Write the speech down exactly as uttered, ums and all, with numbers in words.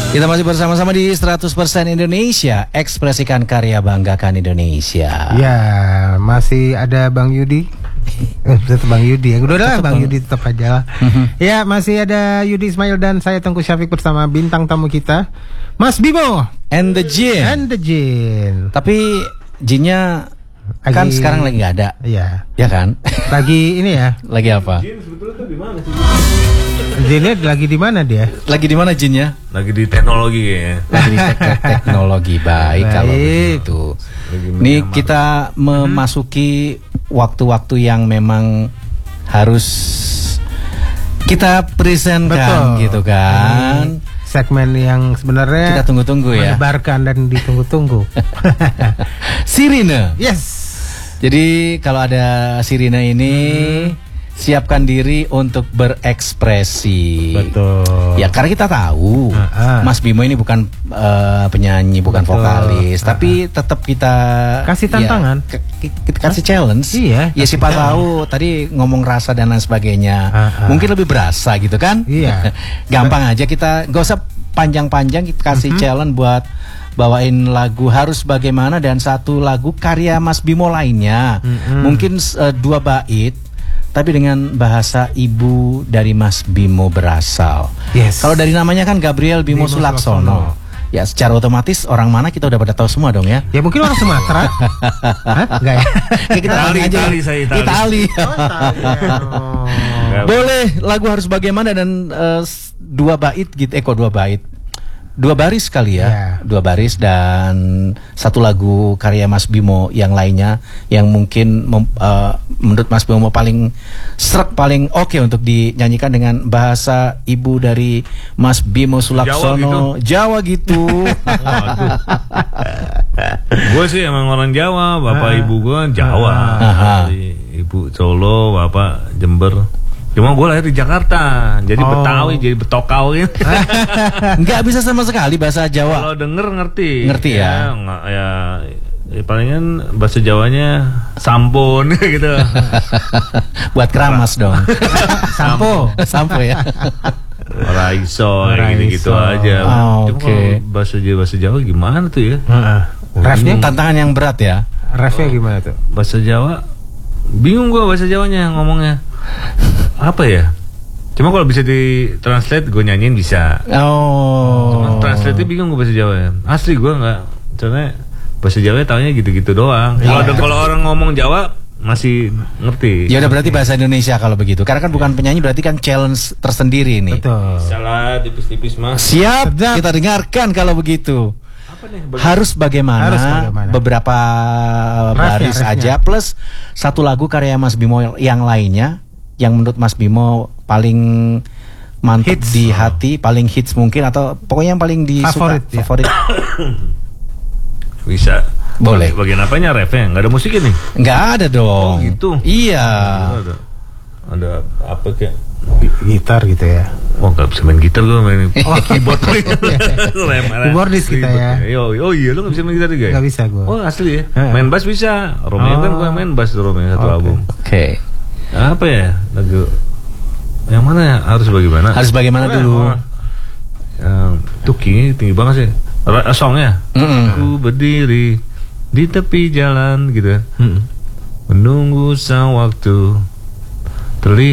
Kita masih bersama-sama di seratus persen Indonesia, ekspresikan karya, banggakan Indonesia. Ya, masih ada Bang Yudi. Tetap Bang Yudi. Yang udah lah Bang Yudi tetap aja lah. Ya, masih ada Yudi Ismail dan saya Tengku Syafiq bersama bintang tamu kita, Mas Bimo And the Jin. And the Jin. Tapi Jinnya lagi, kan sekarang lagi nggak ada. Iya. Ya kan? Lagi ini ya. Lagi apa? Jin sebetulnya tuh di mana sih? Jinnya lagi di mana dia? Lagi di mana Jinnya? Lagi di teknologi kayaknya. Lagi di tek teknologi. Baik, Baik. kalau begitu. Ini kita memasuki waktu-waktu yang memang harus kita presentkan. Betul. Gitu kan. Ini segmen yang sebenarnya kita tunggu-tunggu ya. Menyebarkan dan ditunggu-tunggu. Sirine. Yes. Jadi kalau ada sirine ini, hmm. siapkan diri untuk berekspresi. Betul. Ya karena kita tahu uh-uh. Mas Bimo ini bukan uh, penyanyi, bukan Betul. vokalis, uh-uh. tapi tetap kita kasih tantangan, ya, kita kasih challenge. Iya. Ya siapa tahu tadi ngomong rasa dan lain sebagainya, uh-uh. mungkin lebih berasa gitu kan? Iya. Gampang aja, kita gak usah panjang-panjang, kita kasih uh-huh. challenge buat bawain lagu Harus Bagaimana dan satu lagu karya Mas Bimo lainnya, uh-huh. mungkin uh, dua bait. Tapi dengan bahasa ibu dari Mas Bimo berasal. Yes. Kalau dari namanya kan Gabriel Bimo, Bimo Sulaksono. Ya secara otomatis orang mana kita udah pada tahu semua dong ya. Ya mungkin orang Sumatera. Hah? Enggak ya? Ya kita Itali, aja. Itali, saya Itali. Itali. Oh, oh. Boleh lagu Harus Bagaimana dan uh, dua bait gitu. Eh kok dua bait? Dua baris kali ya, yeah. dua baris dan satu lagu karya Mas Bimo yang lainnya yang mungkin mem, uh, menurut Mas Bimo paling srek, paling oke okay untuk dinyanyikan dengan bahasa ibu dari Mas Bimo Sulaksono. Jawa gitu. Gue sih emang orang Jawa, bapak ah. ibu gue Jawa, ah. ibu Solo, bapak Jember. Cuma gue lahir di Jakarta, jadi oh. Betawi, jadi Betokau gitu. Nggak bisa sama sekali bahasa Jawa. Kalau denger ngerti. Ngerti ya? Ya, nggak, ya, ya palingan bahasa Jawanya sampun gitu. Buat keramas dong. Sampo, sampo ya. Raiso, gitu-gitu aja. Oh, Cuma okay. kalau bahasa Jawa, bahasa Jawa gimana tuh ya? Uh-uh. Refnya tantangan yang berat ya. Refnya gimana tuh? Bahasa Jawa, bingung gue bahasa Jawanya ngomongnya. Apa ya? Cuma kalau bisa di translate gue nyanyiin bisa. Oh. Cuma translate bingung gue bahasa Jawa ya. Asli gue nggak. Soalnya bahasa Jawa taunya gitu-gitu doang. Kalau yeah. kalau orang ngomong Jawa masih ngerti. Ya udah berarti bahasa Indonesia kalau begitu. Karena kan bukan penyanyi, berarti kan challenge tersendiri nih. Betul. Salah tipis-tipis mah. Siap. Sedap. Kita dengarkan kalau begitu. Nih, harus bagaimana, harus bagaimana beberapa baris refnya, aja refnya. Plus satu lagu karya Mas Bimo yang lainnya yang menurut Mas Bimo paling mantap hits. Di hati, paling hits mungkin atau pokoknya yang paling disuka favorit, ya. Favorit. Bisa. Boleh. Bagian apanya refnya? Nggak ada musik ini? Nggak ada dong. Oh gitu. Iya. Ada, ada apa kayak gitar gitu ya. Oh nggak bisa main gitar, gue main oh, keyboard. Keyboardis kita ya. Oh, oh iya, lu nggak bisa main gitar juga ya? Nggak bisa gue. Oh asli ya? Main bass bisa. Romeo oh. kan gue main bass tuh, Romeo satu okay. album. Oke. Okay. Apa ya lagu? Yang mana ya? Harus bagaimana? Harus bagaimana oh, dulu? Yang tuh tinggi, tinggi banget sih. Songnya. Mm-hmm. Aku berdiri di tepi jalan gitu. Mm-hmm. Menunggu sang waktu terlihat.